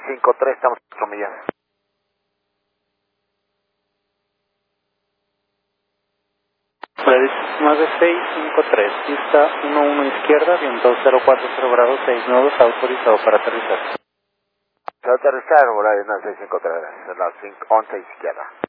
9653, estamos a 4 millas. Freddy 9653, pista 11 izquierda, viento 040 grados, 6 nudos, autorizado para aterrizar. Se va a aterrizar, horario 9653, a las 11 izquierda.